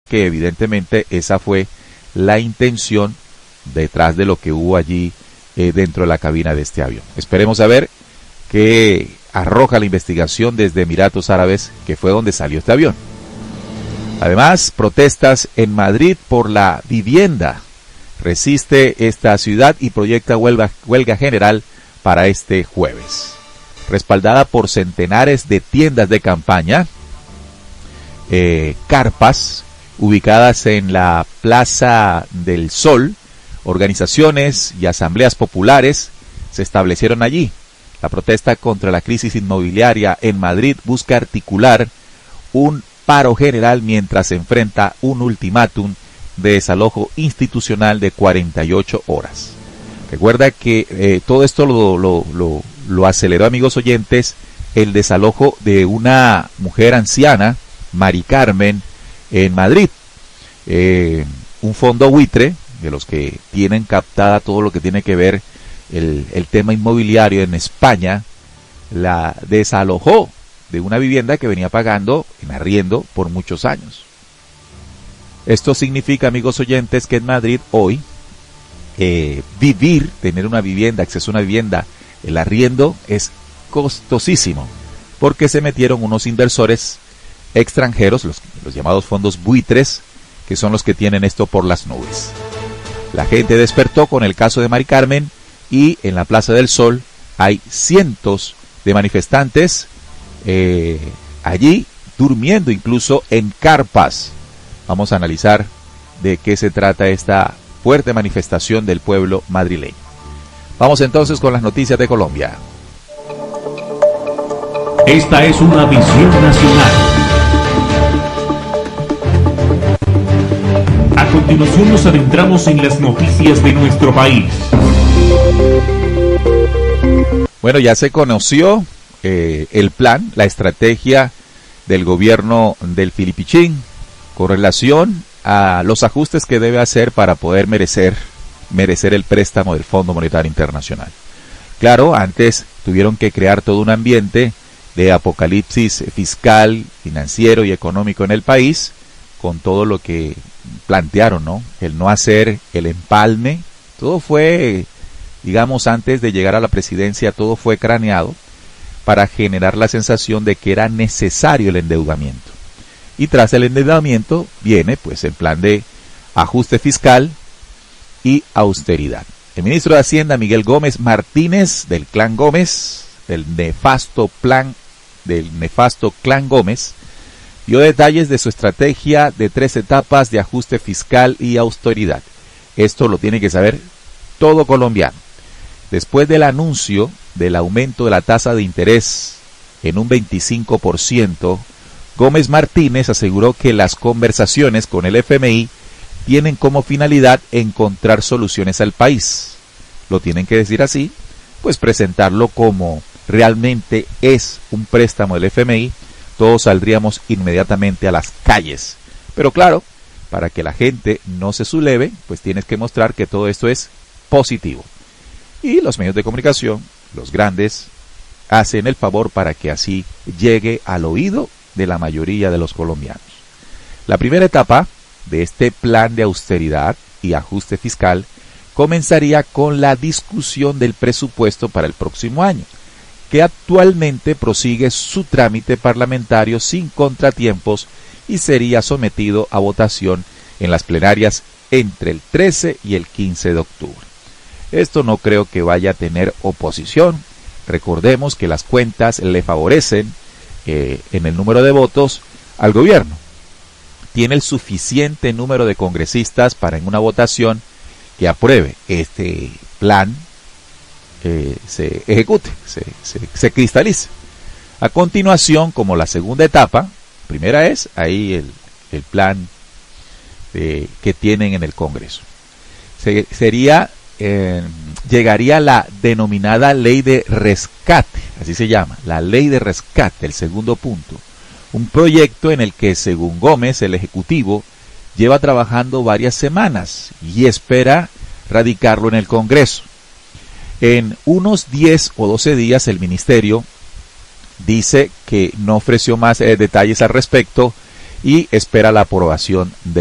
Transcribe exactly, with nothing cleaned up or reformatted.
que evidentemente esa fue la intención detrás de lo que hubo allí eh, dentro de la cabina de este avión. Esperemos a ver qué arroja la investigación desde Emiratos Árabes, que fue donde salió este avión. Además, protestas en Madrid por la vivienda. Resiste esta ciudad y proyecta huelga, huelga general para este jueves. Respaldada por centenares de tiendas de campaña, eh, carpas ubicadas en la Plaza del Sol, organizaciones y asambleas populares se establecieron allí. La protesta contra la crisis inmobiliaria en Madrid busca articular un paro general mientras se enfrenta un ultimátum de desalojo institucional de cuarenta y ocho horas. Recuerda que eh, todo esto lo, lo, lo, lo aceleró, amigos oyentes, el desalojo de una mujer anciana, Mari Carmen, en Madrid. Eh, un fondo buitre, de los que tienen captada todo lo que tiene que ver el, el tema inmobiliario en España, la desalojó de una vivienda que venía pagando en arriendo por muchos años. Esto significa, amigos oyentes, que en Madrid hoy eh, vivir, tener una vivienda, acceso a una vivienda, el arriendo es costosísimo, porque se metieron unos inversores extranjeros, los, los llamados fondos buitres, que son los que tienen esto por las nubes. La gente despertó con el caso de Mari Carmen y en la Plaza del Sol hay cientos de manifestantes eh, allí durmiendo incluso en carpas. Vamos a analizar de qué se trata esta fuerte manifestación del pueblo madrileño. Vamos entonces con las noticias de Colombia. Esta es una visión nacional. A continuación nos adentramos en las noticias de nuestro país. Bueno, ya se conoció eh, el plan, la estrategia del gobierno del Filipichín con relación a los ajustes que debe hacer para poder merecer, merecer el préstamo del Fondo Monetario Internacional. Claro, antes tuvieron que crear todo un ambiente de apocalipsis fiscal, financiero y económico en el país, con todo lo que plantearon, ¿no? El no hacer el empalme, todo fue, digamos, antes de llegar a la presidencia, todo fue craneado para generar la sensación de que era necesario el endeudamiento. Y tras el endeudamiento viene pues el plan de ajuste fiscal y austeridad. El ministro de Hacienda, Miguel Gómez Martínez, del clan Gómez, del nefasto plan, del nefasto clan Gómez, dio detalles de su estrategia de tres etapas de ajuste fiscal y austeridad. Esto lo tiene que saber todo colombiano. Después del anuncio del aumento de la tasa de interés en un veinticinco por ciento, Gómez Martínez aseguró que las conversaciones con el F M I tienen como finalidad encontrar soluciones al país. Lo tienen que decir así, pues presentarlo como realmente es un préstamo del F M I, todos saldríamos inmediatamente a las calles. Pero claro, para que la gente no se subleve, pues tienes que mostrar que todo esto es positivo. Y los medios de comunicación, los grandes, hacen el favor para que así llegue al oído de la mayoría de los colombianos. La primera etapa de este plan de austeridad y ajuste fiscal comenzaría con la discusión del presupuesto para el próximo año, que actualmente prosigue su trámite parlamentario sin contratiempos y sería sometido a votación en las plenarias entre el trece y el quince de octubre. Esto no creo que vaya a tener oposición. Recordemos que las cuentas le favorecen eh, en el número de votos al gobierno. Tiene el suficiente número de congresistas para en una votación que apruebe este plan, eh, se ejecute, se, se, se cristalice. A continuación, como la segunda etapa, primera es ahí el, el plan eh, que tienen en el Congreso. Se, sería, eh, llegaría la denominada ley de rescate, así se llama, la ley de rescate, el segundo punto. Un proyecto en el que, según Gómez, el Ejecutivo lleva trabajando varias semanas y espera radicarlo en el Congreso. En unos diez o doce días el Ministerio dice que no ofreció más eh, detalles al respecto y espera la aprobación de